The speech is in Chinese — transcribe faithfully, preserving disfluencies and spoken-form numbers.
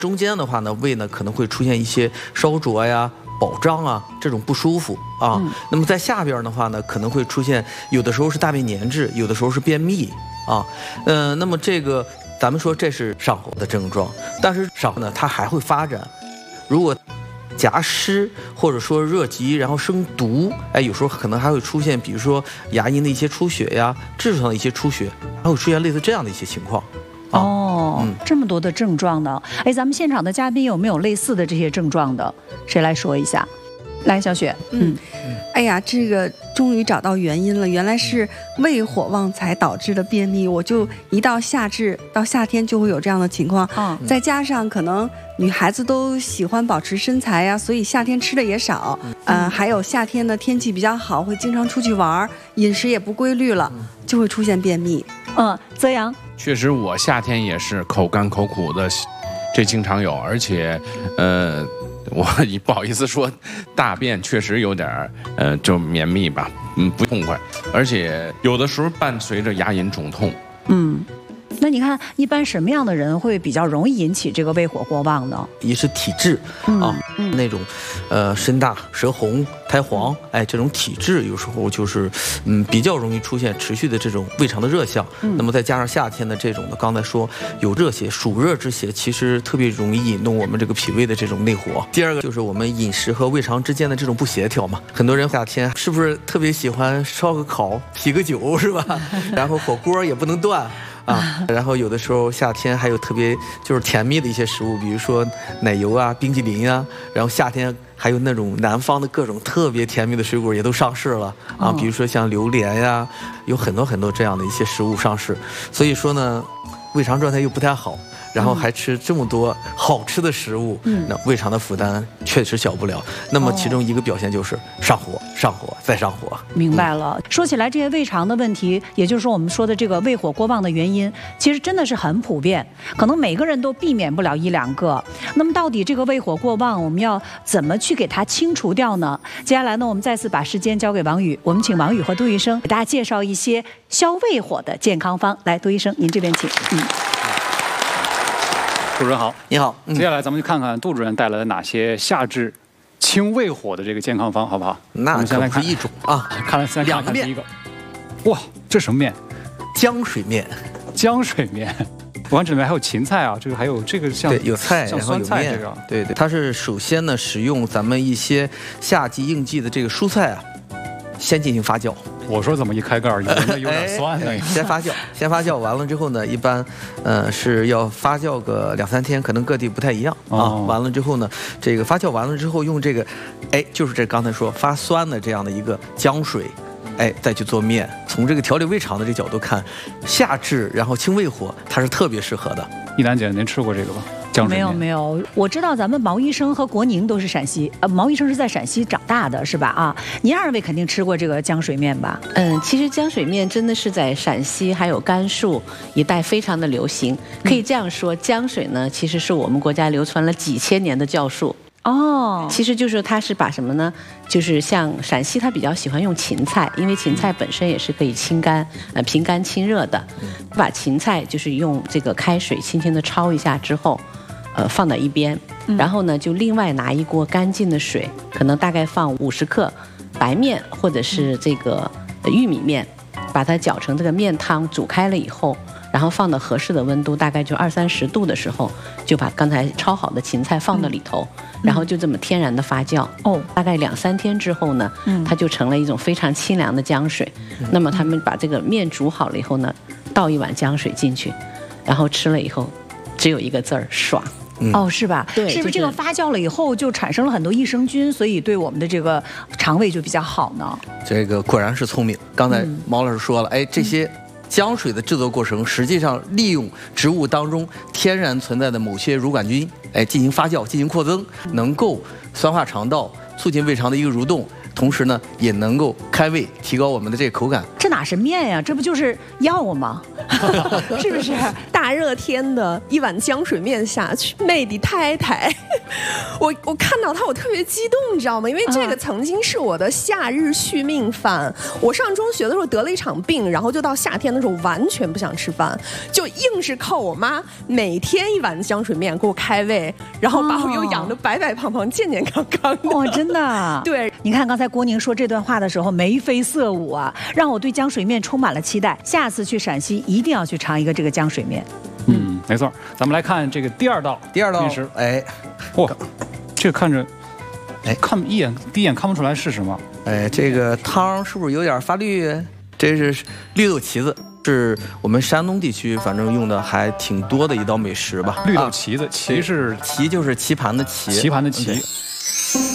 中间的话呢，胃呢可能会出现一些烧灼呀、饱胀啊这种不舒服啊。嗯、那么在下边的话呢，可能会出现有的时候是大便粘滞，有的时候是便秘啊。嗯、呃，那么这个咱们说这是上火的症状，但是上火呢它还会发展，如果夹湿或者说热急，然后生毒，哎，有时候可能还会出现，比如说牙龈的一些出血呀，痔疮的一些出血，还会出现类似这样的一些情况。 啊、哦，嗯、这么多的症状呢？哎，咱们现场的嘉宾有没有类似的这些症状的？谁来说一下？来，小雪。 嗯，嗯哎呀，这个终于找到原因了，原来是胃火旺才导致的便秘。我就一到夏至，到夏天就会有这样的情况。嗯，再加上可能女孩子都喜欢保持身材呀、啊，所以夏天吃的也少。嗯、呃，还有夏天的天气比较好，会经常出去玩，饮食也不规律了，就会出现便秘。 嗯，泽阳。 确实，我夏天也是口干口苦的，这经常有，而且，呃，我不好意思说，大便确实有点呃，就绵密吧，嗯，不痛快，而且有的时候伴随着牙龈肿痛。 嗯，那你看，一般什么样的人会比较容易引起这个胃火过旺呢？ 一是体质、嗯、啊，嗯、那种，呃，身大、舌红、苔黄，哎，这种体质有时候就是，嗯，比较容易出现持续的这种胃肠的热象。嗯、那么再加上夏天的这种的，刚才说有热邪，暑热之邪，其实特别容易引动我们这个脾胃的这种内火。第二个就是我们饮食和胃肠之间的这种不协调嘛。很多人夏天是不是特别喜欢烧个烤、啤个酒，是吧？然后火锅也不能断。啊，然后有的时候夏天还有特别就是甜蜜的一些食物，比如说奶油啊、冰淇淋啊，然后夏天还有那种南方的各种特别甜蜜的水果也都上市了啊，比如说像榴莲呀，有很多很多这样的一些食物上市，所以说呢，胃肠状态又不太好。然后还吃这么多好吃的食物，嗯，那胃肠的负担确实小不了。那么其中一个表现就是上火、上火再上火。 明白了。嗯、说起来，这些胃肠的问题，也就是说我们说的这个胃火过旺的原因，其实真的是很普遍，可能每个人都避免不了一两个。那么到底这个胃火过旺，我们要怎么去给它清除掉呢？接下来呢，我们再次把时间交给王宇，我们请王宇和杜医生给大家介绍一些消胃火的健康方。来，杜医生，您这边请。嗯。 杜主任好， 你好。 嗯、接下来咱们就看看杜主任带来了哪些夏至清胃火的这个健康方，好不好？ 那可不是一种啊， 看来先看看第一个。哇，这什么面？ 浆水面。 浆水面。我看这里面还有芹菜啊，这个还有这个像对有菜， 像酸菜这个。 对对，它是首先呢使用咱们一些夏季应季的这个蔬菜啊，先进行发酵。 我说怎么一开盖儿，有点酸呢？ 先发酵，先发酵完了之后呢，一般，呃，是要发酵个两三天，可能各地不太一样啊。哦、完了之后呢，这个发酵完了之后，用这个，哎，就是这刚才说发酸的这样的一个浆水，哎，再去做面。从这个调理胃肠的这角度看，夏至然后清胃火，它是特别适合的。 一楠姐，您吃过这个吗？ 没有没有，我知道咱们毛医生和国宁都是陕西，呃，毛医生是在陕西长大的，是吧？啊，您二位肯定吃过这个浆水面吧？ 嗯，其实浆水面真的是在陕西还有甘肃一带非常的流行。可以这样说，浆水呢，其实是我们国家流传了几千年的教术。 哦， 其实就是它是把什么呢？就是像陕西，它比较喜欢用芹菜，因为芹菜本身也是可以清肝、呃平肝清热的。把芹菜就是用这个开水轻轻的焯一下之后。呃，放到一边，然后呢，就另外拿一锅干净的水，可能大概放五十克白面或者是这个玉米面，把它搅成这个面汤，煮开了以后，然后放到合适的温度，大概就二三十度的时候，就把刚才焯好的芹菜放到里头，嗯、然后就这么天然的发酵。哦，大概两三天之后呢，嗯、它就成了一种非常清凉的浆水。嗯、那么他们把这个面煮好了以后呢，倒一碗浆水进去，然后吃了以后，只有一个字儿爽。 嗯、哦，是吧？ 对， 是不是这个发酵了以后就产生了很多益生菌，所以对我们的这个肠胃就比较好呢？ 这个果然是聪明。刚才毛老师说了，嗯、哎，这些浆水的制作过程，实际上利用植物当中天然存在的某些乳杆菌，哎，进行发酵、进行扩增，能够酸化肠道，促进胃肠的一个蠕动。同时呢，也能够开胃，提高我们的这个口感。 这哪是面呀？这不就是药吗？是不是？大大热天的一碗浆水面下去，妹的太太，我我看到它我特别激动，你知道吗？因为这个曾经是我的夏日续命饭。我上中学的时候得了一场病，然后就到夏天的时候完全不想吃饭，就硬是靠我妈每天一碗浆水面给我开胃，然后把我又养得白白胖胖、健健康康的。 哦，真的。 对， 你看刚才郭宁说这段话的时候眉飞色舞啊，让我对浆水面充满了期待。下次去陕西一定要去尝一个这个浆水面。 嗯，没错。咱们来看这个第二道， 第二道面食。 哎， 哇，这个看着， 哎， 看一眼第一眼看不出来是什么。 哎，这个汤是不是有点发绿？这是绿豆旗子，是我们山东地区反正用的还挺多的一道美食吧。 绿豆旗子，旗是旗就是棋盘的棋， 棋盘的棋。